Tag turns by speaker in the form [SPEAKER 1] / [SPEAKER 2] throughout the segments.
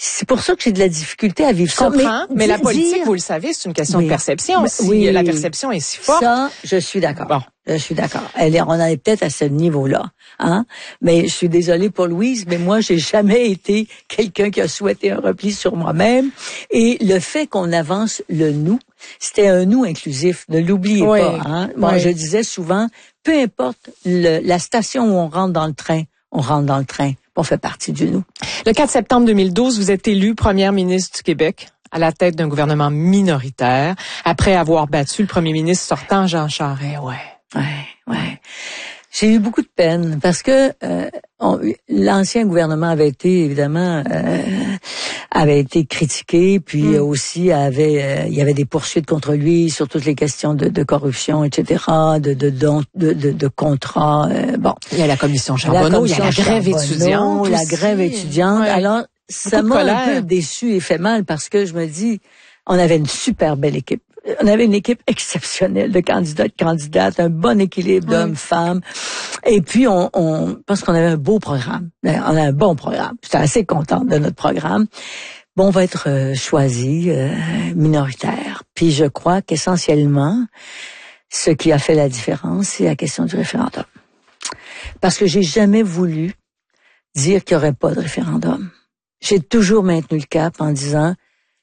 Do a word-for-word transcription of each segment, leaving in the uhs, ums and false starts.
[SPEAKER 1] c'est pour ça que j'ai de la difficulté à vivre
[SPEAKER 2] Je
[SPEAKER 1] ça.
[SPEAKER 2] comprends, mais, mais la politique,
[SPEAKER 1] dire...
[SPEAKER 2] vous le savez, c'est une question oui. de perception.
[SPEAKER 1] Mais,
[SPEAKER 2] si
[SPEAKER 1] oui,
[SPEAKER 2] la perception est si forte.
[SPEAKER 1] Ça, je suis d'accord.
[SPEAKER 2] Bon.
[SPEAKER 1] Je suis d'accord. Elle est, on en est peut-être à ce niveau-là, hein. Mais je suis désolée pour Louise, mais moi, j'ai jamais été quelqu'un qui a souhaité un repli sur moi-même. Et le fait qu'on avance le nous, c'était un nous inclusif. Ne l'oubliez
[SPEAKER 2] oui.
[SPEAKER 1] pas, hein. Moi, oui. je disais souvent, peu importe le, la station où on rentre dans le train, on rentre dans le train. On fait partie du nous.
[SPEAKER 2] Le quatre septembre deux mille douze, vous êtes élue première ministre du Québec à la tête d'un gouvernement minoritaire après avoir battu le premier ministre sortant Jean Charest. Ouais.
[SPEAKER 1] Ouais, ouais. J'ai eu beaucoup de peine parce que euh, on, l'ancien gouvernement avait été évidemment euh, avait été critiqué, puis mm. aussi avait euh, il y avait des poursuites contre lui sur toutes les questions de, de corruption, et cetera, de de de de, de, de contrats. Euh, bon,
[SPEAKER 2] il y a la commission Charbonneau, il y a la grève étudiante,
[SPEAKER 1] la grève étudiante. Ouais. Alors ça m'a un peu déçu et fait mal parce que je me dis, on avait une super belle équipe. On avait une équipe exceptionnelle de candidats, de candidates, un bon équilibre d'hommes, oui. femmes. Et puis, on, on pense qu'on avait un beau programme. On a un bon programme. J'étais assez contente de notre programme. Bon, on va être euh, choisi euh, minoritaire. Puis, je crois qu'essentiellement, ce qui a fait la différence, c'est la question du référendum. Parce que j'ai jamais voulu dire qu'il n'y aurait pas de référendum. J'ai toujours maintenu le cap en disant,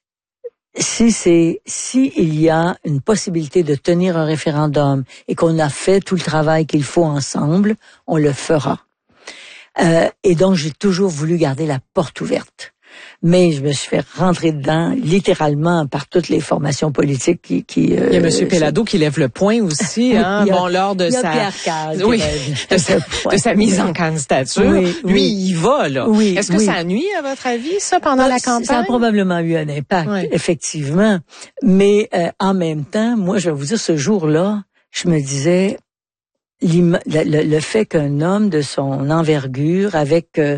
[SPEAKER 1] si c'est, si il y a une possibilité de tenir un référendum et qu'on a fait tout le travail qu'il faut ensemble, on le fera. Euh, et donc, j'ai toujours voulu garder la porte ouverte. Mais je me suis fait rentrer dedans, littéralement, par toutes les formations politiques qui... qui
[SPEAKER 2] euh, il y a M. Pellado qui lève le point aussi, hein,
[SPEAKER 1] a,
[SPEAKER 2] bon, lors de sa...
[SPEAKER 1] Caz,
[SPEAKER 2] oui, de, sa de sa mise en candidature. Oui, Lui, oui. il va, là.
[SPEAKER 1] Oui,
[SPEAKER 2] Est-ce que
[SPEAKER 1] oui.
[SPEAKER 2] ça nuit, à votre avis, ça, pendant la campagne?
[SPEAKER 1] Ça a probablement eu un impact, oui. effectivement. Mais euh, en même temps, moi, je vais vous dire, ce jour-là, je me disais... Le, le, le fait qu'un homme de son envergure, avec euh,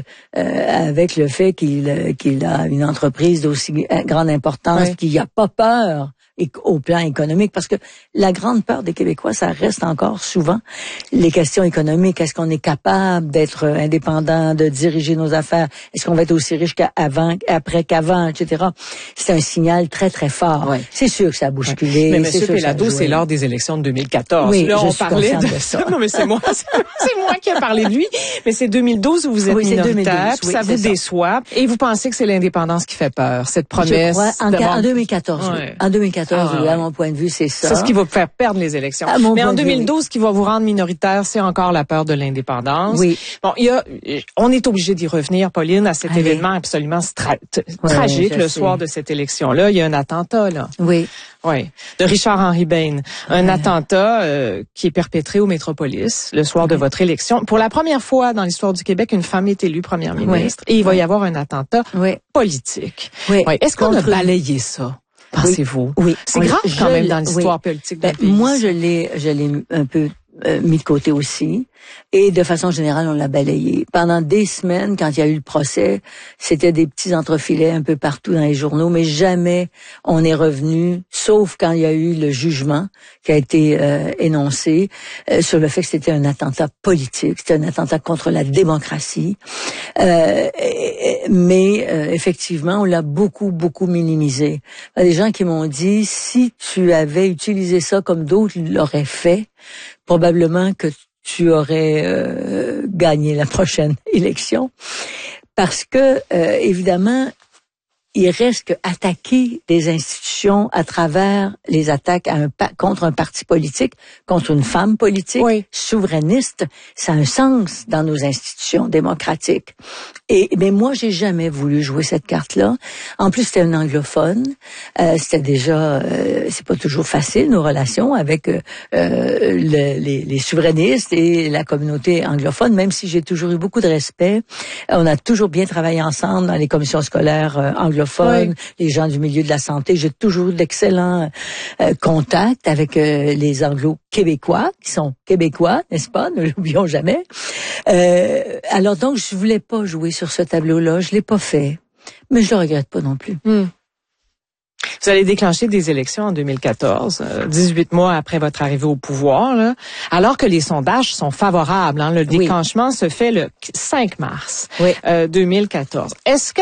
[SPEAKER 1] avec le fait qu'il qu'il a une entreprise d'aussi grande importance, oui. qu'il n'y a pas peur au plan économique, parce que la grande peur des Québécois, ça reste encore souvent les questions économiques. Est-ce qu'on est capable d'être indépendant, de diriger nos affaires? Est-ce qu'on va être aussi riche qu'avant, après qu'avant, et cetera. C'est un signal très, très fort. Oui. C'est sûr que ça a bousculé.
[SPEAKER 2] Oui. Mais M. Pellado, c'est lors des élections de deux mille quatorze.
[SPEAKER 1] Oui,
[SPEAKER 2] là,
[SPEAKER 1] je
[SPEAKER 2] on
[SPEAKER 1] suis
[SPEAKER 2] parlait de,
[SPEAKER 1] de ça.
[SPEAKER 2] Non, mais c'est moi, c'est moi qui ai parlé de lui. Mais c'est deux mille douze où vous êtes
[SPEAKER 1] oui,
[SPEAKER 2] minoritaire,
[SPEAKER 1] oui,
[SPEAKER 2] ça vous
[SPEAKER 1] ça.
[SPEAKER 2] déçoit. Et vous pensez que c'est l'indépendance qui fait peur, cette promesse?
[SPEAKER 1] Je crois, en, en deux mille quatorze, oui. En deux mille quatorze, ah, oui, à mon point de vue, c'est ça.
[SPEAKER 2] C'est ce qui va faire perdre les élections. Mais en deux mille douze, ce qui va vous rendre minoritaire, c'est encore la peur de l'indépendance.
[SPEAKER 1] Oui.
[SPEAKER 2] Bon, il y a, on est obligé d'y revenir, Pauline, à cet Allez. événement absolument tra
[SPEAKER 1] ouais,
[SPEAKER 2] tragique le
[SPEAKER 1] sais.
[SPEAKER 2] soir de cette élection-là. Il y a un attentat, là.
[SPEAKER 1] Oui.
[SPEAKER 2] Oui, de Richard-Henri Bain. Un ouais. attentat euh, qui est perpétré au Métropolis le soir oui. de votre élection. Pour la première fois dans l'histoire du Québec, une femme est élue première ministre. Oui. Et il va oui. y avoir un attentat oui. politique.
[SPEAKER 1] Oui.
[SPEAKER 2] Oui. Est-ce qu'on a balayé ça? Pensez-vous?
[SPEAKER 1] Oui.
[SPEAKER 2] C'est
[SPEAKER 1] oui.
[SPEAKER 2] grave quand
[SPEAKER 1] je,
[SPEAKER 2] même dans l'histoire
[SPEAKER 1] oui.
[SPEAKER 2] politique
[SPEAKER 1] ben,
[SPEAKER 2] du pays.
[SPEAKER 1] Moi, je l'ai, je l'ai un peu euh, mis de côté aussi. Et de façon générale, on l'a balayé. Pendant des semaines, quand il y a eu le procès, c'était des petits entrefilets un peu partout dans les journaux, mais jamais on est revenu, sauf quand il y a eu le jugement qui a été euh, énoncé euh, sur le fait que c'était un attentat politique, c'était un attentat contre la démocratie. Euh, mais euh, effectivement, on l'a beaucoup, beaucoup minimisé. Il y a des gens qui m'ont dit, si tu avais utilisé ça comme d'autres l'auraient fait, probablement que tu aurais euh, gagné la prochaine élection. Parce que, euh, évidemment, il reste que attaquer des institutions à travers les attaques à un contre un parti politique, contre une femme politique,
[SPEAKER 2] oui.
[SPEAKER 1] souverainiste, ça a un sens dans nos institutions démocratiques. Et mais moi, j'ai jamais voulu jouer cette carte-là. En plus, c'était un anglophone. Euh, c'était déjà, euh, c'est pas toujours facile nos relations avec euh, le, les, les souverainistes et la communauté anglophone. Même si j'ai toujours eu beaucoup de respect, on a toujours bien travaillé ensemble dans les commissions scolaires euh, anglophones. Oui. Les gens du milieu de la santé. J'ai toujours eu d'excellents euh, contacts avec euh, les anglo-québécois, qui sont québécois, n'est-ce pas? Ne l'oublions jamais. Euh, alors donc, je voulais pas jouer sur ce tableau-là. Je l'ai pas fait. Mais je le regrette pas non plus.
[SPEAKER 2] Mm. Vous allez déclencher des élections en deux mille quatorze, euh, dix-huit mois après votre arrivée au pouvoir, là, alors que les sondages sont favorables. Hein, le déclenchement oui. se fait le cinq mars
[SPEAKER 1] oui.
[SPEAKER 2] euh, deux mille quatorze. Est-ce que